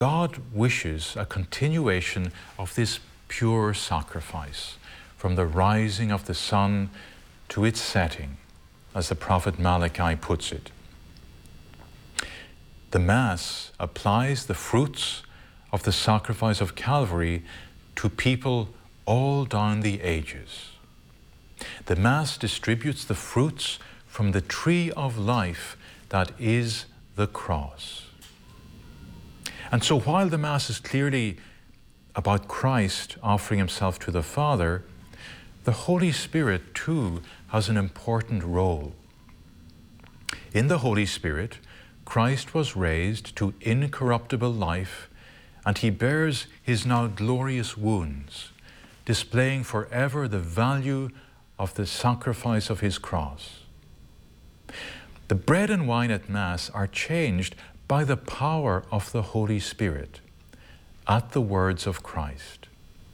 God wishes a continuation of this pure sacrifice from the rising of the sun to its setting, as the prophet Malachi puts it. The Mass applies the fruits of the sacrifice of Calvary to people all down the ages. The Mass distributes the fruits from the tree of life that is the cross. And so while the Mass is clearly about Christ offering himself to the Father, the Holy Spirit too has an important role. In the Holy Spirit, Christ was raised to incorruptible life, and he bears his now glorious wounds, displaying forever the value of the sacrifice of his cross. The bread and wine at Mass are changed by the power of the Holy Spirit at the words of Christ.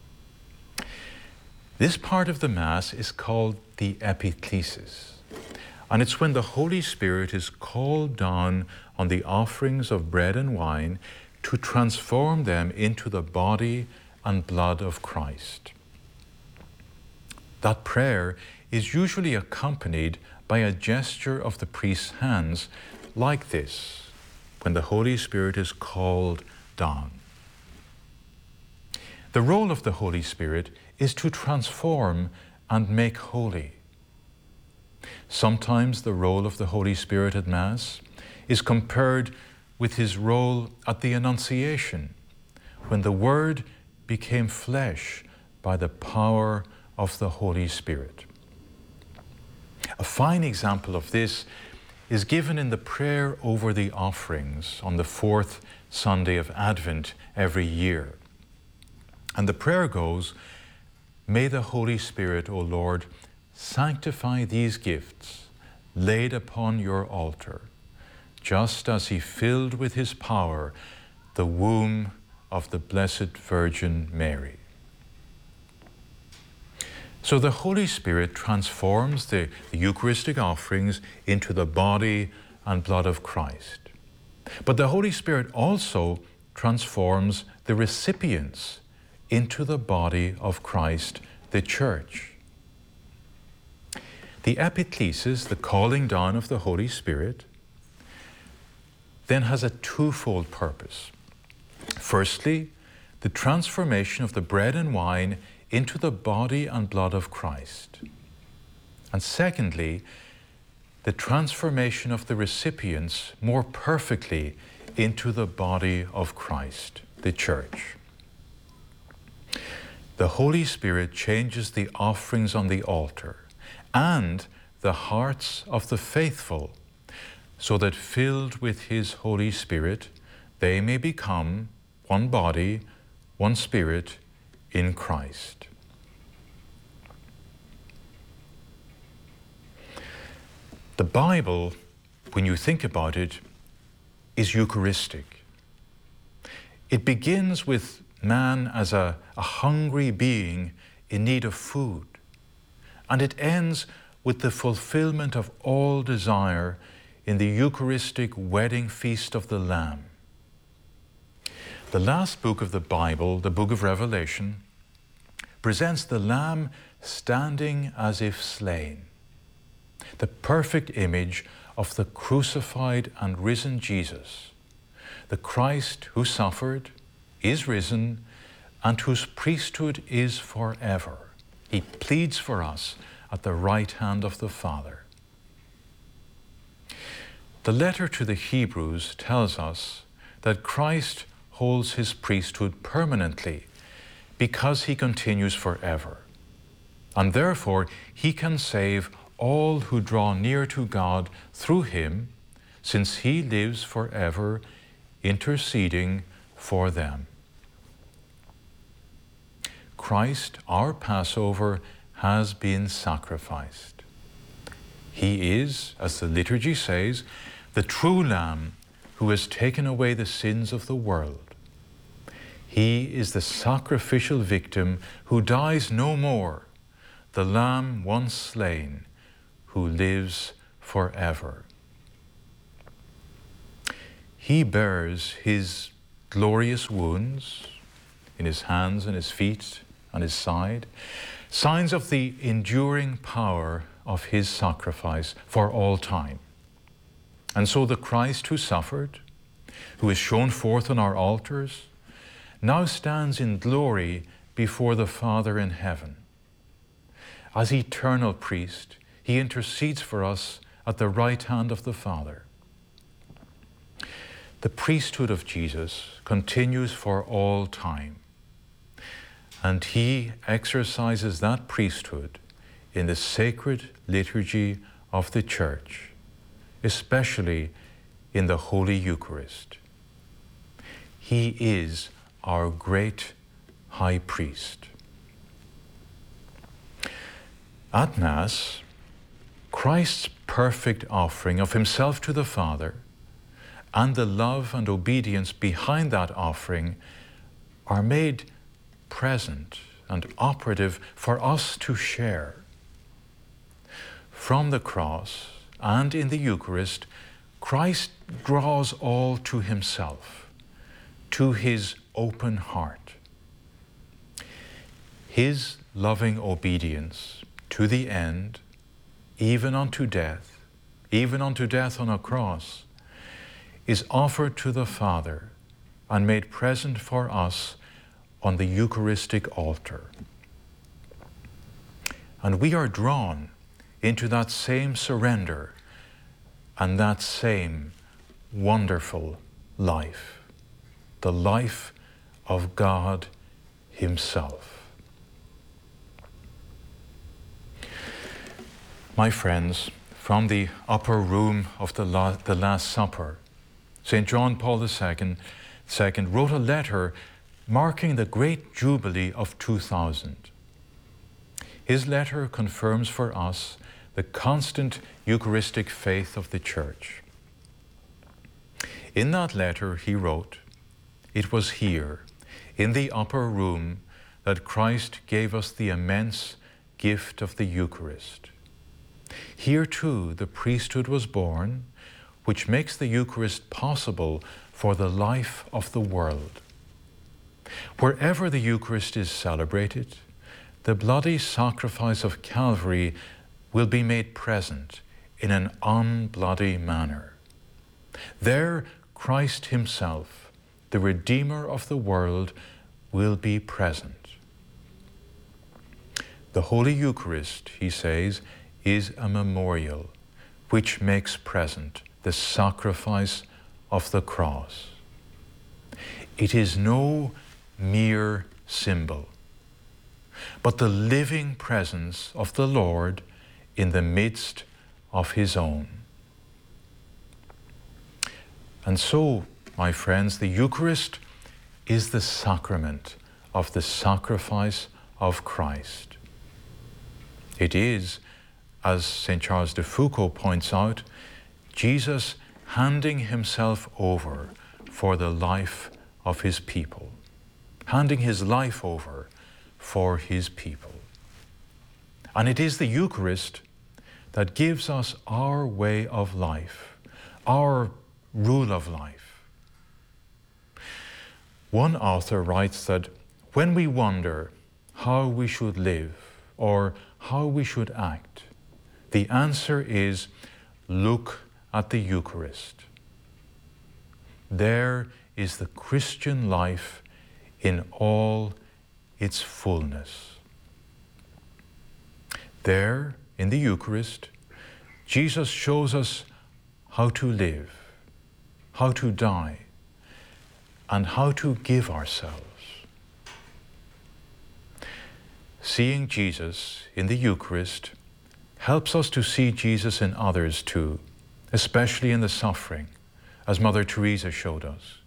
This part of the Mass is called the epiklesis, and it's when the Holy Spirit is called down on the offerings of bread and wine to transform them into the body and blood of Christ. That prayer is usually accompanied by a gesture of the priest's hands like this, when the Holy Spirit is called down. The role of the Holy Spirit is to transform and make holy. Sometimes the role of the Holy Spirit at Mass is compared with his role at the Annunciation, when the Word became flesh by the power of the Holy Spirit. A fine example of this is given in the prayer over the offerings on the fourth Sunday of Advent every year. And the prayer goes, "May the Holy Spirit, O Lord, sanctify these gifts laid upon your altar, just as he filled with his power the womb of the Blessed Virgin Mary." So the Holy Spirit transforms the Eucharistic offerings into the body and blood of Christ. But the Holy Spirit also transforms the recipients into the body of Christ, the Church. The epiklesis, the calling down of the Holy Spirit, then has a twofold purpose. Firstly, the transformation of the bread and wine into the body and blood of Christ. And secondly, the transformation of the recipients more perfectly into the body of Christ, the Church. The Holy Spirit changes the offerings on the altar and the hearts of the faithful, so that filled with his Holy Spirit, they may become one body, one spirit in Christ. The Bible, when you think about it, is Eucharistic. It begins with man as a hungry being in need of food, and it ends with the fulfillment of all desire in the Eucharistic wedding feast of the Lamb. The last book of the Bible, the book of Revelation, presents the Lamb standing as if slain, the perfect image of the crucified and risen Jesus, the Christ who suffered, is risen, and whose priesthood is forever. He pleads for us at the right hand of the Father. The letter to the Hebrews tells us that Christ holds his priesthood permanently because he continues forever. And therefore, he can save all who draw near to God through him, since he lives forever, interceding for them. Christ, our Passover, has been sacrificed. He is, as the liturgy says, the true Lamb who has taken away the sins of the world. He is the sacrificial victim who dies no more, the Lamb once slain, who lives forever. He bears his glorious wounds in his hands and his feet and his side, signs of the enduring power of his sacrifice for all time. And so the Christ who suffered, who is shown forth on our altars, now stands in glory before the Father in heaven. As eternal priest, he intercedes for us at the right hand of the Father. The priesthood of Jesus continues for all time, and he exercises that priesthood in the sacred liturgy of the Church, especially in the Holy Eucharist. He is our great high priest. At Mass, Christ's perfect offering of himself to the Father and the love and obedience behind that offering are made present and operative for us to share. From the cross and in the Eucharist, Christ draws all to himself, to his open heart. His loving obedience to the end, even unto death on a cross, is offered to the Father and made present for us on the Eucharistic altar. And we are drawn into that same surrender and that same wonderful life, the life of God himself. My friends, from the upper room of the Last Supper, St. John Paul II wrote a letter marking the great Jubilee of 2000. His letter confirms for us the constant Eucharistic faith of the Church. In that letter he wrote, "It was here, in the upper room, that Christ gave us the immense gift of the Eucharist. Here too the priesthood was born, which makes the Eucharist possible for the life of the world. Wherever the Eucharist is celebrated, the bloody sacrifice of Calvary will be made present in an unbloody manner. There Christ himself, the Redeemer of the world, will be present." The Holy Eucharist, he says, is a memorial which makes present the sacrifice of the cross. It is no mere symbol, but the living presence of the Lord in the midst of his own. And so, my friends, the Eucharist is the sacrament of the sacrifice of Christ. It is, as St. Charles de Foucauld points out, Jesus handing himself over for the life of his people, handing his life over for his people. And it is the Eucharist that gives us our way of life, our rule of life. One author writes that when we wonder how we should live or how we should act, the answer is, look at the Eucharist. There is the Christian life in all its fullness. There, in the Eucharist, Jesus shows us how to live, how to die, and how to give ourselves. Seeing Jesus in the Eucharist helps us to see Jesus in others too, especially in the suffering, as Mother Teresa showed us.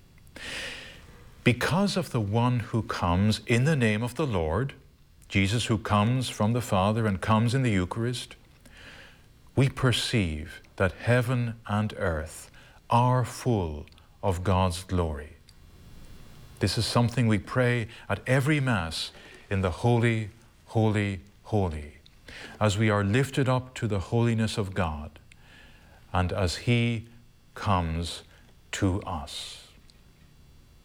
Because of the one who comes in the name of the Lord, Jesus who comes from the Father and comes in the Eucharist, we perceive that heaven and earth are full of God's glory. This is something we pray at every Mass in the Holy, Holy, Holy, as we are lifted up to the holiness of God and as he comes to us.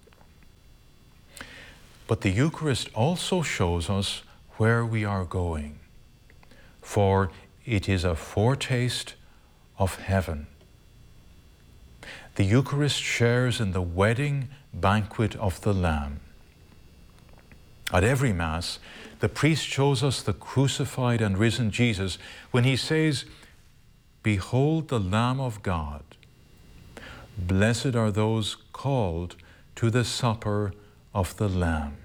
But the Eucharist also shows us where we are going, for it is a foretaste of heaven. The Eucharist shares in the wedding banquet of the Lamb. At every Mass, the priest shows us the crucified and risen Jesus when he says, "Behold the Lamb of God. Blessed are those called to the supper of the Lamb."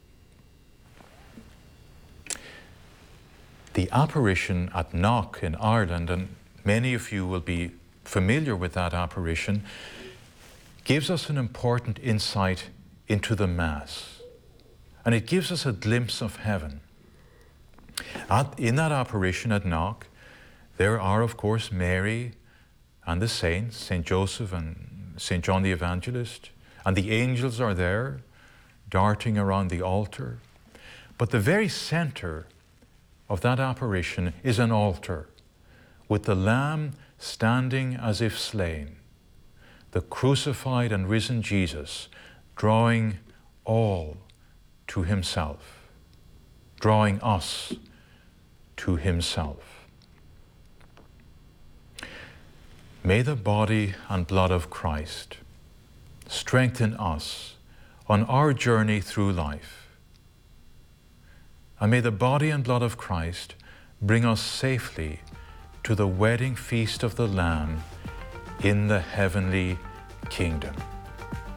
The apparition at Knock in Ireland, and many of you will be familiar with that apparition, gives us an important insight into the Mass. And it gives us a glimpse of heaven. In that apparition at Knock, there are, of course, Mary and the saints, St. Joseph and St. John the Evangelist, and the angels are there, darting around the altar. But the very center of that apparition is an altar, with the Lamb standing as if slain, the crucified and risen Jesus drawing all to himself, drawing us to himself. May the body and blood of Christ strengthen us on our journey through life. And may the body and blood of Christ bring us safely to the wedding feast of the Lamb in the heavenly kingdom.